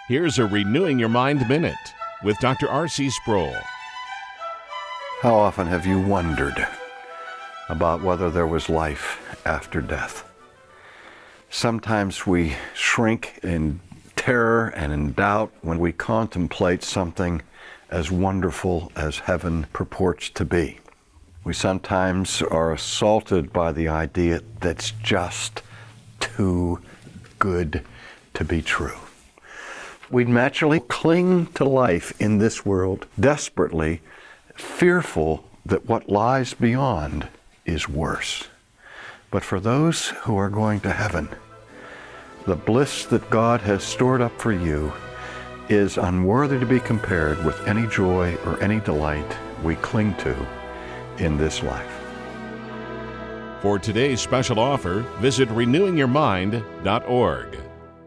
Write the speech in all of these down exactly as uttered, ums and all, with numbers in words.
Here's a Renewing Your Mind Minute with Doctor R C Sproul. How often have you wondered about whether there was life after death? Sometimes we shrink in terror and in doubt when we contemplate something as wonderful as heaven purports to be. We sometimes are assaulted by the idea that's just too good to be true. We naturally cling to life in this world desperately, fearful that what lies beyond is worse. But for those who are going to heaven, the bliss that God has stored up for you is unworthy to be compared with any joy or any delight we cling to in this life. For today's special offer, visit renewing your mind dot org.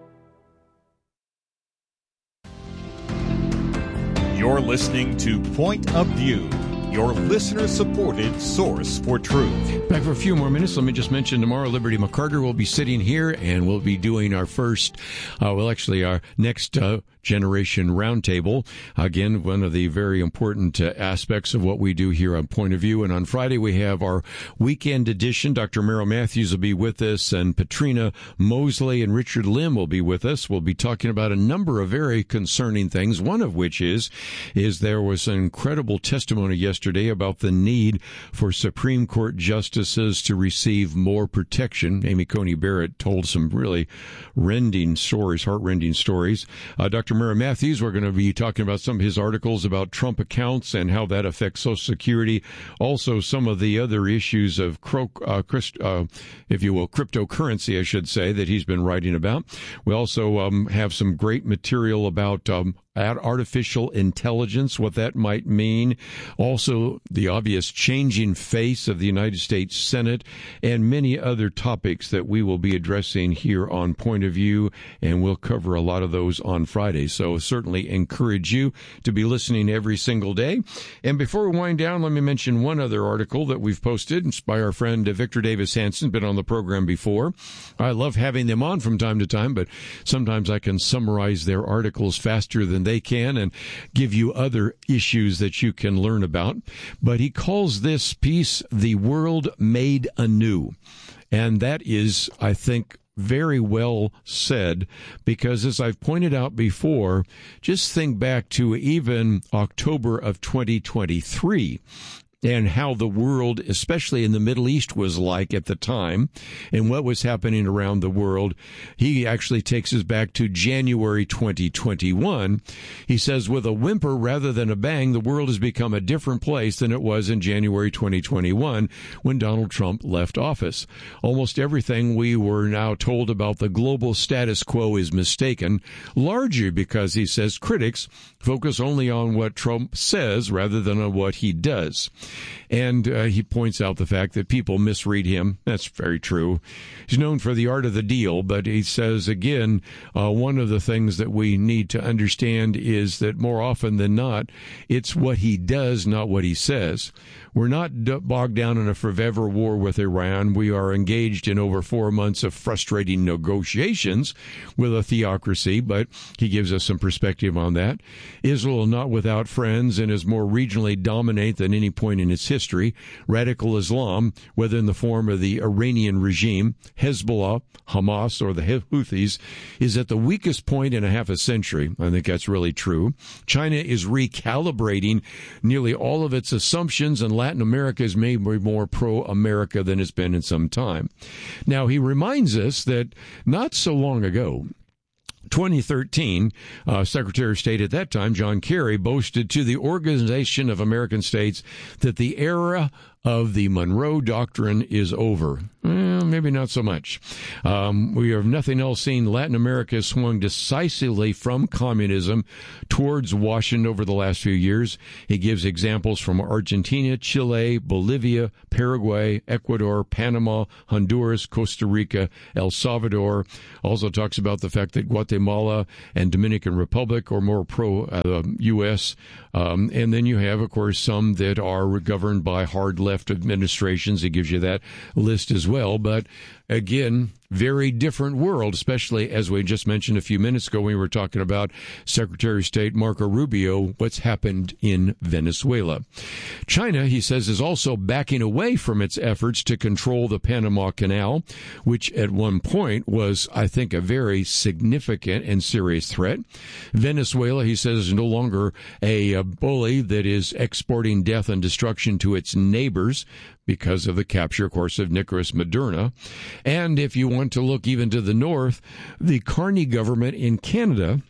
You're listening to Point of View, your listener-supported source for truth. Back for a few more minutes. Let me just mention tomorrow Liberty McCarter will be sitting here, and we'll be doing our first, uh, well, actually our next uh, generation roundtable. Again, one of the very important uh, aspects of what we do here on Point of View. And on Friday, we have our weekend edition. Doctor Merrill Matthews will be with us, and Patrina Mosley and Richard Lim will be with us. We'll be talking about a number of very concerning things, one of which is, is there was an incredible testimony yesterday about the need for Supreme Court justices to receive more protection. Amy Coney Barrett told some really rending stories, heart-rending stories. Uh, Doctor Merrill Matthews, we're going to be talking about some of his articles about Trump accounts and how that affects Social Security. Also, some of the other issues of, cro- uh, Christ, uh, if you will, cryptocurrency, I should say, that he's been writing about. We also um, have some great material about um, artificial intelligence, what that might mean. Also, the obvious changing face of the United States Senate, and many other topics that we will be addressing here on Point of View, and we'll cover a lot of those on Friday. So certainly encourage you to be listening every single day. And before we wind down, let me mention one other article that we've posted. It's by our friend Victor Davis Hanson, been on the program before. I love having them on from time to time, but sometimes I can summarize their articles faster than they can and give you other issues that you can learn about. But he calls this piece The World Made Anew. And that is, I think, very well said, because as I've pointed out before, just think back to even October of twenty twenty-three. And how the world, especially in the Middle East, was like at the time, and what was happening around the world. He actually takes us back to January twenty twenty-one. He says, with a whimper rather than a bang, the world has become a different place than it was in January twenty twenty-one when Donald Trump left office. Almost everything we were now told about the global status quo is mistaken, largely because, he says, critics focus only on what Trump says rather than on what he does. And uh, he points out the fact that people misread him. That's very true. He's known for the art of the deal, but he says, again, uh, one of the things that we need to understand is that more often than not, it's what he does, not what he says. We're not bogged down in a forever war with Iran. We are engaged in over four months of frustrating negotiations with a theocracy, but he gives us some perspective on that. Israel is not without friends and is more regionally dominant than any point in its history. Radical Islam, whether in the form of the Iranian regime, Hezbollah, Hamas, or the Houthis, is at the weakest point in a half a century. I think that's really true. China is recalibrating nearly all of its assumptions, and Latin America is maybe more pro-America than it's been in some time. Now, he reminds us that not so long ago, twenty thirteen, uh, Secretary of State at that time, John Kerry, boasted to the Organization of American States that the era of the Monroe Doctrine is over. Well, maybe not so much. Um, we have nothing else seen. Latin America has swung decisively from communism towards Washington over the last few years. He gives examples from Argentina, Chile, Bolivia, Paraguay, Ecuador, Panama, Honduras, Costa Rica, El Salvador. Also talks about the fact that Guatemala and Dominican Republic are more pro-U S. Um, and then you have, of course, some that are governed by hard left administrations. He gives you that list as well. But again, very different world, especially as we just mentioned a few minutes ago when we were talking about Secretary of State Marco Rubio, what's happened in Venezuela. China, he says, is also backing away from its efforts to control the Panama Canal, which at one point was, I think, a very significant and serious threat. Venezuela, he says, is no longer a, a bully that is exporting death and destruction to its neighbors because of the capture, of course, of Nicolas Maduro. And if you want to look even to the north, the Carney government in Canada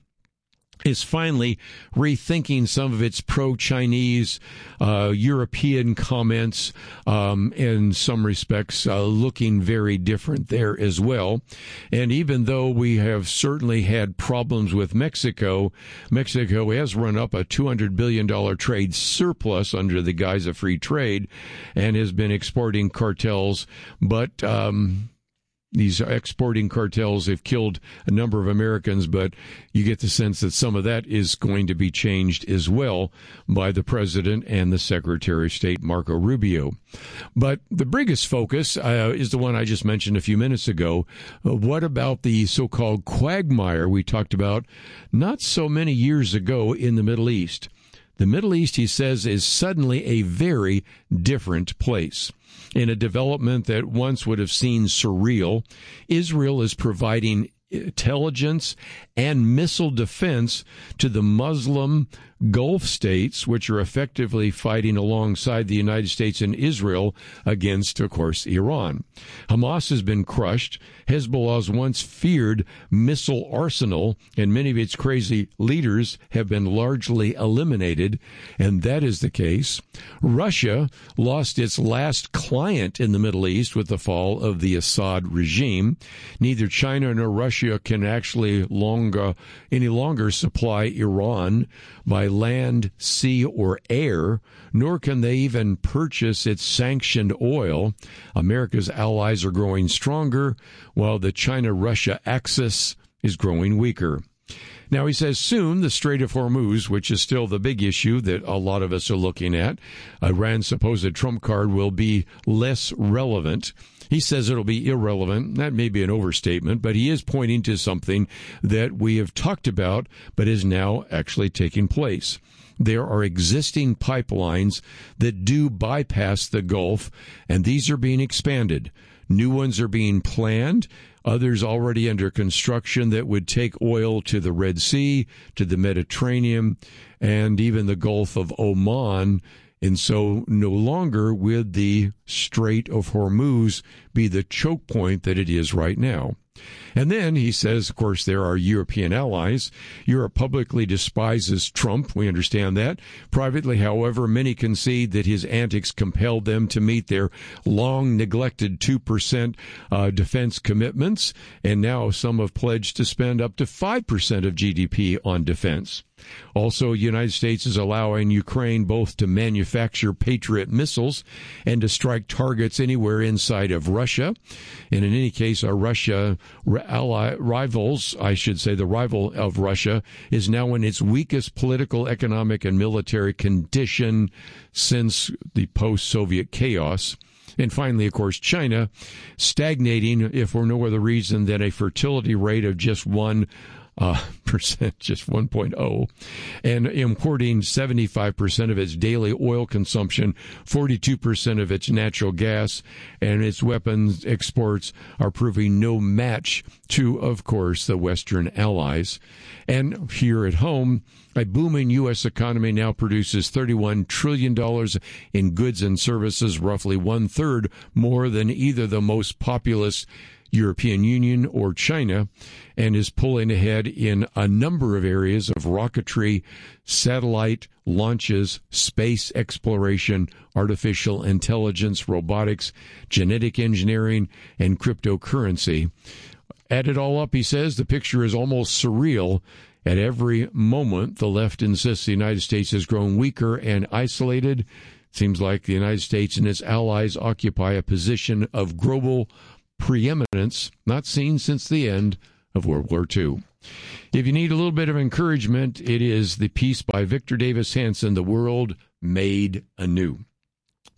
is finally rethinking some of its pro-Chinese uh, European comments, um, in some respects uh, looking very different there as well. And even though we have certainly had problems with Mexico, Mexico has run up a two hundred billion dollars trade surplus under the guise of free trade and has been exporting cartels, but um these exporting cartels have killed a number of Americans, but you get the sense that some of that is going to be changed as well by the president and the Secretary of State, Marco Rubio. But the biggest focus uh, is the one I just mentioned a few minutes ago. Uh, what about the so-called quagmire we talked about not so many years ago in the Middle East? The Middle East, he says, is suddenly a very different place. In a development that once would have seemed surreal, Israel is providing intelligence and missile defense to the Muslim Gulf states, which are effectively fighting alongside the United States and Israel against, of course, Iran. Hamas has been crushed. Hezbollah's once feared missile arsenal and many of its crazy leaders have been largely eliminated, and that is the case. Russia lost its last client in the Middle East with the fall of the Assad regime. Neither China nor Russia can actually longer, any longer supply Iran by land, sea, or air, nor can they even purchase its sanctioned oil. America's allies are growing stronger, while the China-Russia axis is growing weaker. Now, he says soon the Strait of Hormuz, which is still the big issue that a lot of us are looking at, Iran's supposed trump card, will be less relevant. He says it'll be irrelevant. That may be an overstatement, but he is pointing to something that we have talked about but is now actually taking place. There are existing pipelines that do bypass the Gulf, and these are being expanded. New ones are being planned, others already under construction that would take oil to the Red Sea, to the Mediterranean, and even the Gulf of Oman. And so no longer would the Strait of Hormuz be the choke point that it is right now. And then he says, of course, there are European allies. Europe publicly despises Trump. We understand that. Privately, however, many concede that his antics compelled them to meet their long neglected two percent uh, defense commitments. And now some have pledged to spend up to five percent of G D P on defense. Also, the United States is allowing Ukraine both to manufacture Patriot missiles and to strike targets anywhere inside of Russia. And in any case, our Russia ally rivals, I should say the rival of Russia, is now in its weakest political, economic, and military condition since the post-Soviet chaos. And finally, of course, China stagnating, if for no other reason than a fertility rate of just one Uh, percent, just one point oh, and importing seventy-five percent of its daily oil consumption, forty-two percent of its natural gas, and its weapons exports are proving no match to, of course, the Western allies. And here at home, a booming U S economy now produces thirty-one trillion dollars in goods and services, roughly one-third more than either the most populous European Union or China, and is pulling ahead in a number of areas of rocketry, satellite launches, space exploration, artificial intelligence, robotics, genetic engineering, and cryptocurrency. Add it all up, he says, the picture is almost surreal. At every moment, the left insists the United States has grown weaker and isolated. It seems like the United States and its allies occupy a position of global preeminence not seen since the end of World War Two. If you need a little bit of encouragement, it is the piece by Victor Davis Hanson, The World Made Anew.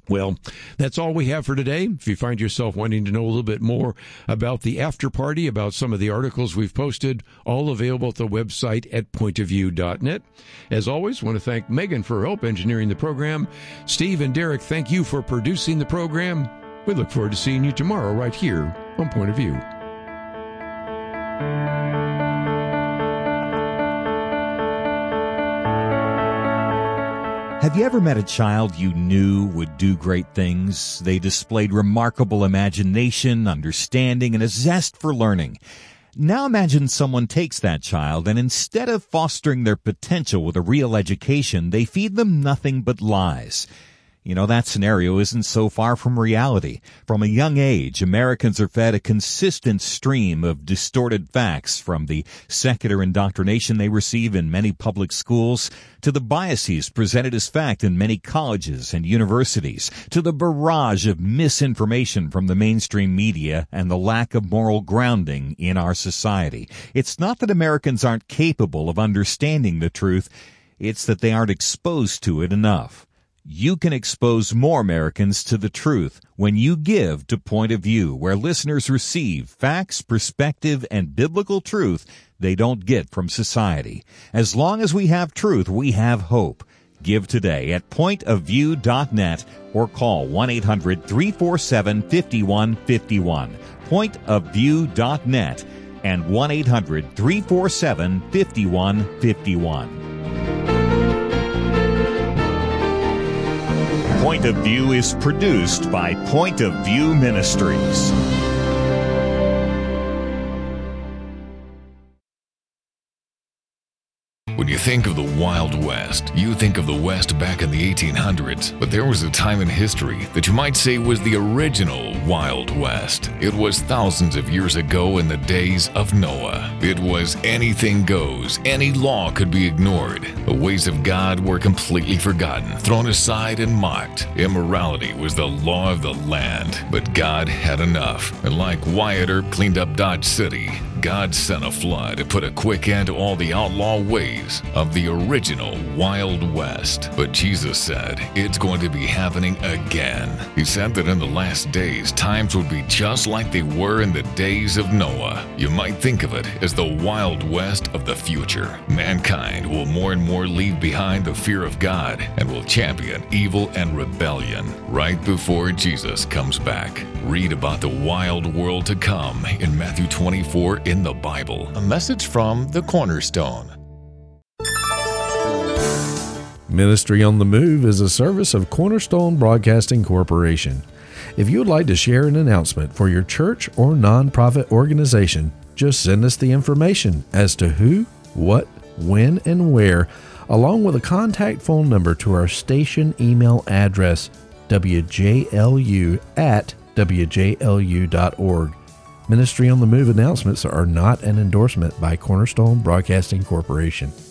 Well, that's all we have for today. If you find yourself wanting to know a little bit more about the after party, about some of the articles we've posted, all available at the website at point of view dot net. As always, I want to thank Megan for her help engineering the program. Steve and Derek, thank you for producing the program. We look forward to seeing you tomorrow right here on Point of View. Have you ever met a child you knew would do great things? They displayed remarkable imagination, understanding, and a zest for learning. Now imagine someone takes that child and instead of fostering their potential with a real education, they feed them nothing but lies. You know, that scenario isn't so far from reality. From a young age, Americans are fed a consistent stream of distorted facts, from the secular indoctrination they receive in many public schools, to the biases presented as fact in many colleges and universities, to the barrage of misinformation from the mainstream media and the lack of moral grounding in our society. It's not that Americans aren't capable of understanding the truth, it's that they aren't exposed to it enough. You can expose more Americans to the truth when you give to Point of View, where listeners receive facts, perspective, and biblical truth they don't get from society. As long as we have truth, we have hope. Give today at point of view dot net or call one eight hundred three four seven five one five one. point of view dot net and one eight hundred three four seven five one five one. Point of View is produced by Point of View Ministries. When you think of the Wild West, you think of the West back in the eighteen hundreds. But there was a time in history that you might say was the original Wild West. It was thousands of years ago in the days of Noah. It was anything goes. Any law could be ignored. The ways of God were completely forgotten, thrown aside and mocked. Immorality was the law of the land. But God had enough. And like Wyatt Earp cleaned up Dodge City, God sent a flood to put a quick end to all the outlaw ways of the original Wild West. But Jesus said it's going to be happening again. He said that in the last days, times would be just like they were in the days of Noah. You might think of it as the Wild West of the future. Mankind will more and more leave behind the fear of God and will champion evil and rebellion right before Jesus comes back. Read about the wild world to come in Matthew twenty-four in the Bible. A message from the Cornerstone. Ministry on the Move is a service of Cornerstone Broadcasting Corporation. If you would like to share an announcement for your church or nonprofit organization, just send us the information as to who, what, when, and where, along with a contact phone number to our station email address, w j l u at w j l u dot org. Ministry on the Move announcements are not an endorsement by Cornerstone Broadcasting Corporation.